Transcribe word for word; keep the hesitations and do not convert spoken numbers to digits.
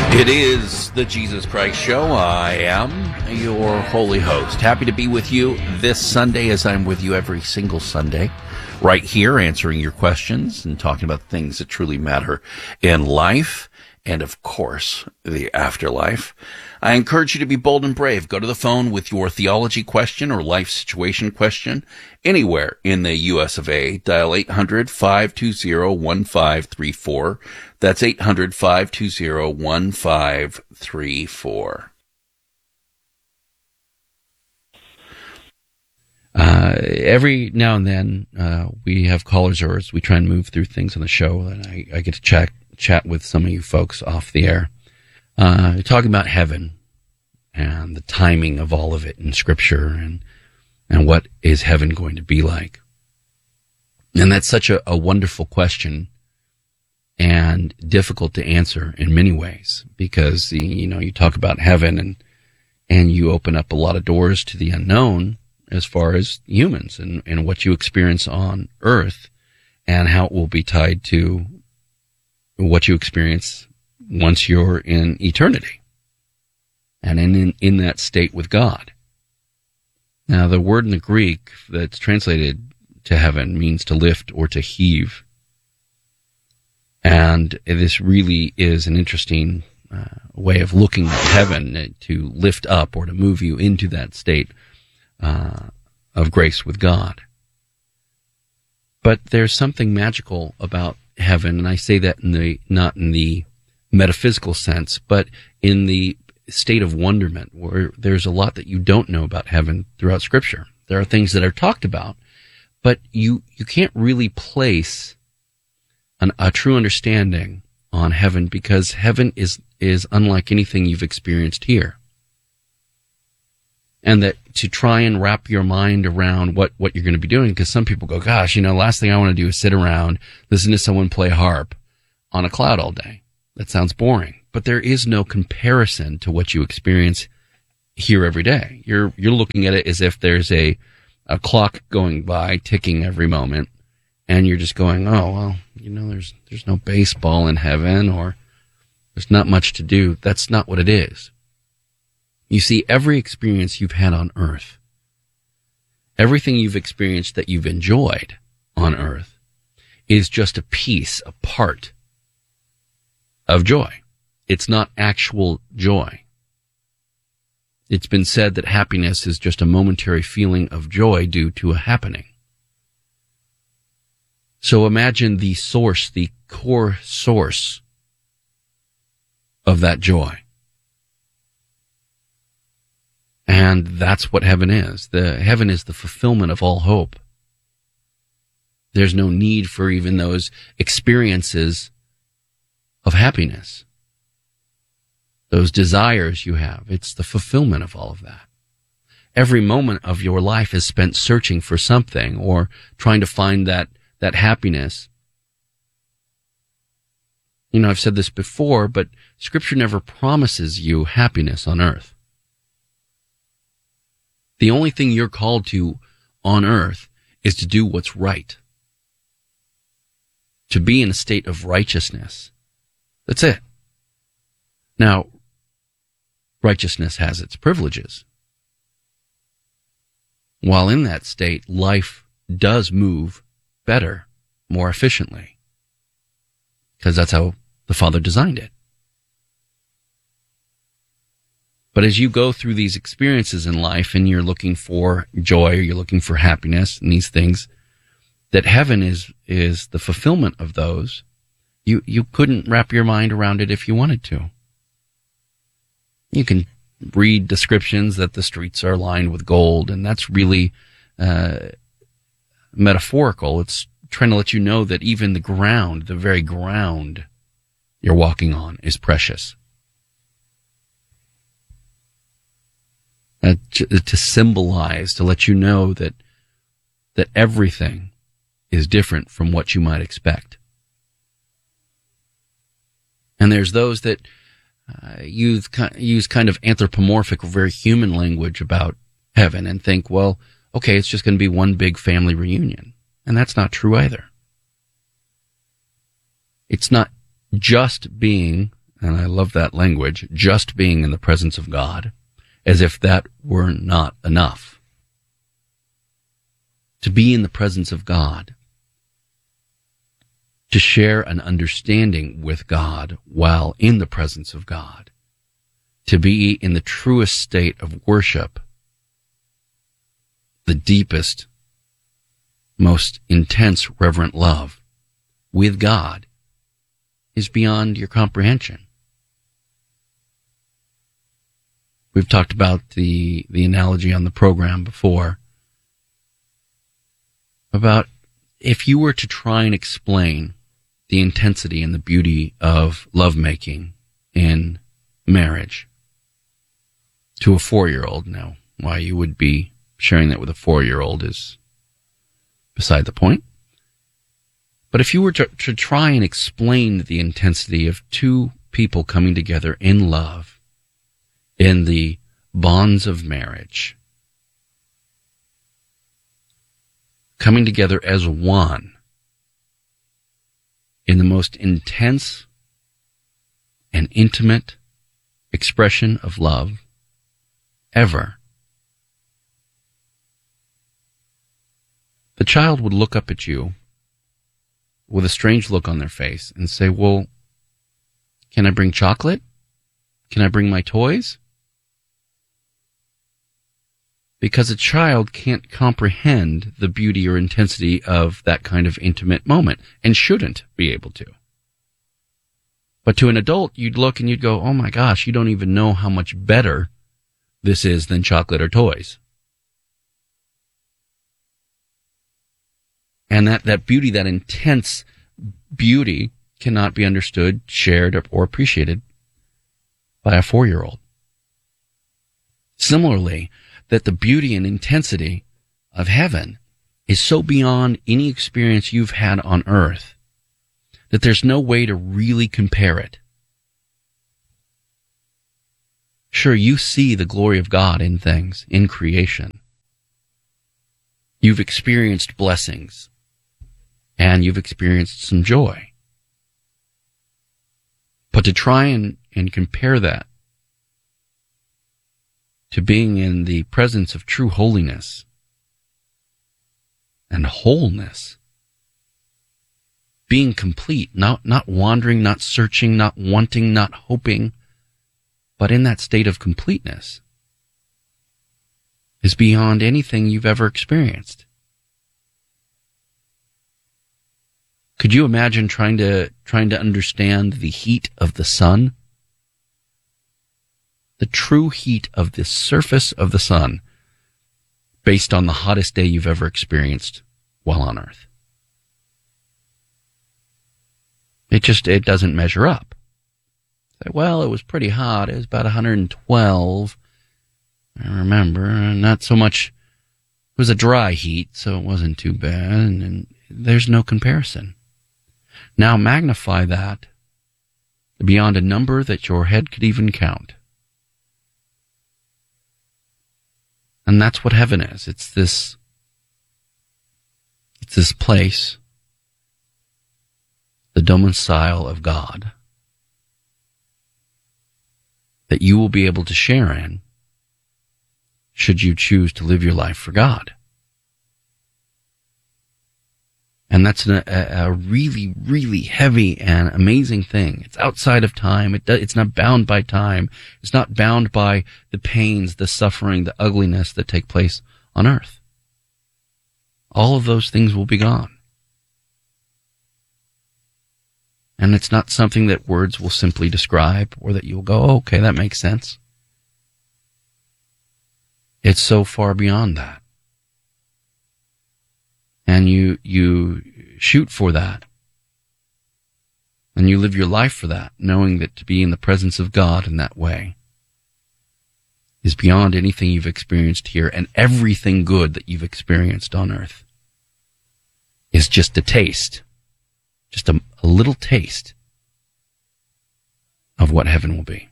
It is the Jesus Christ Show. I am your holy host. Happy to be with you this Sunday, as I'm with you every single Sunday, right here answering your questions and talking about things that truly matter in life and, of course, the afterlife. I encourage you to be bold and brave. Go to the phone with your theology question or life situation question anywhere in the U S of A. Dial eight hundred, five two zero, one five three four. That's eight hundred, five two zero, one five three four. Uh, every now and then, uh, we have callers, or as we try and move through things on the show, and I, I get to chat, chat with some of you folks off the air, uh, talking about heaven and the timing of all of it in Scripture, and, and what is heaven going to be like. And that's such a, a wonderful question and difficult to answer in many ways, because, you know, you talk about heaven and, and you open up a lot of doors to the unknown as far as humans and, and what you experience on earth and how it will be tied to what you experience once you're in eternity and in, in, in that state with God. Now, the word in the Greek that's translated to heaven means to lift or to heave. And this really is an interesting uh, way of looking at heaven, to lift up or to move you into that state Uh, of grace with God. But there's something magical about heaven, and I say that in the not in the metaphysical sense, but in the state of wonderment, where there's a lot that you don't know about heaven throughout Scripture. There are things that are talked about, but you, you can't really place an, a true understanding on heaven, because heaven is, is unlike anything you've experienced here. And that to try and wrap your mind around what, what you're going to be doing, because some people go, gosh, you know, last thing I want to do is sit around, listen to someone play harp on a cloud all day. That sounds boring. But there is no comparison to what you experience here every day. You're, you're looking at it as if there's a, a clock going by, ticking every moment, and you're just going, oh, well, you know, there's, there's no baseball in heaven, or there's not much to do. That's not what it is. You see, every experience you've had on earth, everything you've experienced that you've enjoyed on earth, is just a piece, a part of joy. It's not actual joy. It's been said that happiness is just a momentary feeling of joy due to a happening. So imagine the source, the core source of that joy. And that's what heaven is. The heaven is the fulfillment of all hope. There's no need for even those experiences of happiness, those desires you have. It's the fulfillment of all of that. Every moment of your life is spent searching for something or trying to find that, that happiness. You know, I've said this before, but Scripture never promises you happiness on earth. The only thing you're called to on earth is to do what's right. To be in a state of righteousness. That's it. Now, righteousness has its privileges. While in that state, life does move better, more efficiently. Because that's how the Father designed it. But as you go through these experiences in life and you're looking for joy, or you're looking for happiness and these things, that heaven is, is the fulfillment of those, you, you couldn't wrap your mind around it if you wanted to. You can read descriptions that the streets are lined with gold, and that's really, uh, metaphorical. It's trying to let you know that even the ground, the very ground you're walking on, is precious. Uh, to, to symbolize, to let you know that that everything is different from what you might expect. And there's those that uh, use, use kind of anthropomorphic or very human language about heaven and think, well, okay, it's just going to be one big family reunion. And that's not true either. It's not just being and I love that language, just being in the presence of God, as if that were not enough. To be in the presence of God, to share an understanding with God while in the presence of God, to be in the truest state of worship, the deepest, most intense reverent love with God, is beyond your comprehension. We've talked about the, the analogy on the program before about if you were to try and explain the intensity and the beauty of lovemaking in marriage to a four-year-old. Now, why you would be sharing that with a four-year-old is beside the point. But if you were to, to try and explain the intensity of two people coming together in love, in the bonds of marriage, coming together as one in the most intense and intimate expression of love ever, the child would look up at you with a strange look on their face and say, well, can I bring chocolate? Can I bring my toys? Because a child can't comprehend the beauty or intensity of that kind of intimate moment and shouldn't be able to. But to an adult, you'd look and you'd go, oh my gosh, you don't even know how much better this is than chocolate or toys. And that, that beauty, that intense beauty, cannot be understood, shared, or appreciated by a four-year-old. Similarly, that the beauty and intensity of heaven is so beyond any experience you've had on earth that there's no way to really compare it. Sure, you see the glory of God in things, in creation. You've experienced blessings, and you've experienced some joy. But to try and, and compare that to being in the presence of true holiness and wholeness, being complete, not, not wandering, not searching, not wanting, not hoping, but in that state of completeness, is beyond anything you've ever experienced. Could you imagine trying to trying to understand the heat of the sun? The true heat of the surface of the sun based on the hottest day you've ever experienced while on Earth. It just, it doesn't measure up. Say, well, it was pretty hot. It was about one hundred twelve. I remember, not so much, it was a dry heat, so it wasn't too bad, and, and there's no comparison. Now magnify that beyond a number that your head could even count. And that's what heaven is. It's this, it's this place, the domicile of God, that you will be able to share in should you choose to live your life for God. And that's a, a really, really heavy and amazing thing. It's outside of time. It do, it's not bound by time. It's not bound by the pains, the suffering, the ugliness that take place on earth. All of those things will be gone. And it's not something that words will simply describe or that you'll go, oh, okay, that makes sense. It's so far beyond that. And you, you shoot for that. And you live your life for that, knowing that to be in the presence of God in that way is beyond anything you've experienced here, and everything good that you've experienced on earth is just a taste, just a, a little taste of what heaven will be.